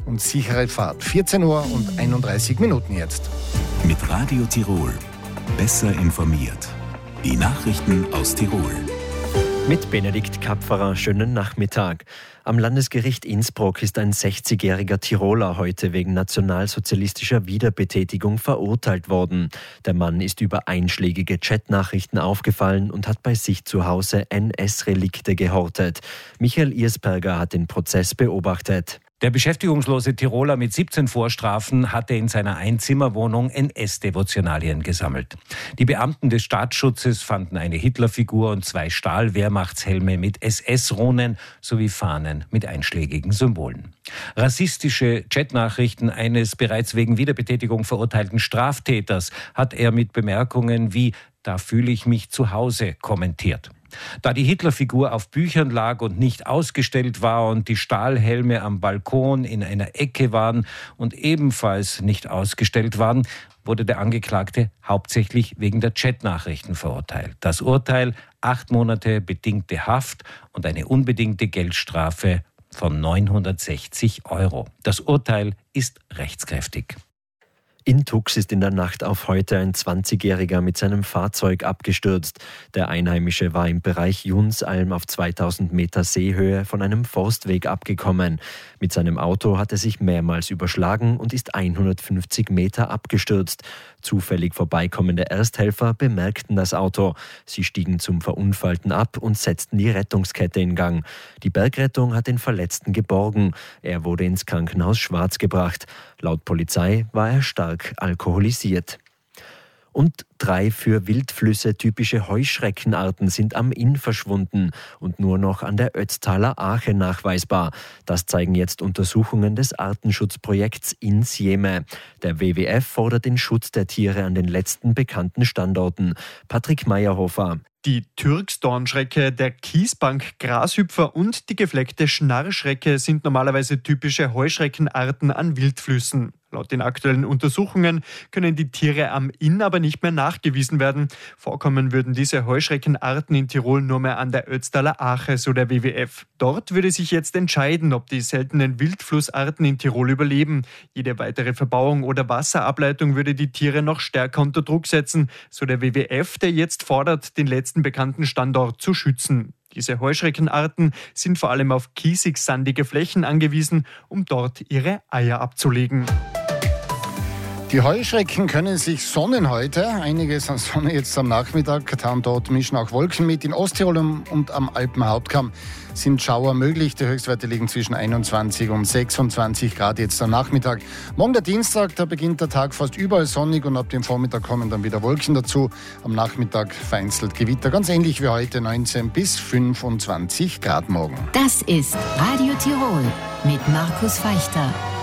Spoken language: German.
und sichere Fahrt. 14 Uhr und 31 Minuten jetzt. Mit Radio Tirol. Besser informiert. Die Nachrichten aus Tirol. Mit Benedikt Kapferer, schönen Nachmittag. Am Landesgericht Innsbruck ist ein 60-jähriger Tiroler heute wegen nationalsozialistischer Wiederbetätigung verurteilt worden. Der Mann ist über einschlägige Chatnachrichten aufgefallen und hat bei sich zu Hause NS-Relikte gehortet. Michael Irsberger hat den Prozess beobachtet. Der beschäftigungslose Tiroler mit 17 Vorstrafen hatte in seiner Einzimmerwohnung NS-Devotionalien gesammelt. Die Beamten des Staatsschutzes fanden eine Hitlerfigur und 2 Stahl-Wehrmachtshelme mit SS-Runen sowie Fahnen mit einschlägigen Symbolen. Rassistische Chatnachrichten eines bereits wegen Wiederbetätigung verurteilten Straftäters hat er mit Bemerkungen wie „Da fühle ich mich zu Hause" kommentiert. Da die Hitlerfigur auf Büchern lag und nicht ausgestellt war und die Stahlhelme am Balkon in einer Ecke waren und ebenfalls nicht ausgestellt waren, wurde der Angeklagte hauptsächlich wegen der Chatnachrichten verurteilt. Das Urteil: 8 Monate bedingte Haft und eine unbedingte Geldstrafe von 960 €. Das Urteil ist rechtskräftig. In Tux ist in der Nacht auf heute ein 20-Jähriger mit seinem Fahrzeug abgestürzt. Der Einheimische war im Bereich Junsalm auf 2000 Meter Seehöhe von einem Forstweg abgekommen. Mit seinem Auto hat er sich mehrmals überschlagen und ist 150 Meter abgestürzt. Zufällig vorbeikommende Ersthelfer bemerkten das Auto. Sie stiegen zum Verunfallten ab und setzten die Rettungskette in Gang. Die Bergrettung hat den Verletzten geborgen. Er wurde ins Krankenhaus Schwarz gebracht. Laut Polizei war er stark alkoholisiert. Und 3 für Wildflüsse typische Heuschreckenarten sind am Inn verschwunden und nur noch an der Ötztaler Ache nachweisbar. Das zeigen jetzt Untersuchungen des Artenschutzprojekts Innsjeme. Der WWF fordert den Schutz der Tiere an den letzten bekannten Standorten. Patrick Meyerhofer. Die Türksdornschrecke, der Kiesbank-Grashüpfer und die gefleckte Schnarrschrecke sind normalerweise typische Heuschreckenarten an Wildflüssen. Laut den aktuellen Untersuchungen können die Tiere am Inn aber nicht mehr nachgewiesen werden. Vorkommen würden diese Heuschreckenarten in Tirol nur mehr an der Ötztaler Ache, so der WWF. Dort würde sich jetzt entscheiden, ob die seltenen Wildflussarten in Tirol überleben. Jede weitere Verbauung oder Wasserableitung würde die Tiere noch stärker unter Druck setzen, so der WWF, der jetzt fordert, den letzten bekannten Standort zu schützen. Diese Heuschreckenarten sind vor allem auf kiesig-sandige Flächen angewiesen, um dort ihre Eier abzulegen. Die Heuschrecken können sich sonnen heute. Einiges an Sonne jetzt am Nachmittag. Da und dort mischen auch Wolken mit. In Osttirol und am Alpenhauptkamm sind Schauer möglich. Die Höchstwerte liegen zwischen 21 und 26 Grad jetzt am Nachmittag. Morgen der Dienstag, da beginnt der Tag fast überall sonnig und ab dem Vormittag kommen dann wieder Wolken dazu. Am Nachmittag vereinzelt Gewitter, ganz ähnlich wie heute, 19 bis 25 Grad morgen. Das ist Radio Tirol mit Markus Feichter.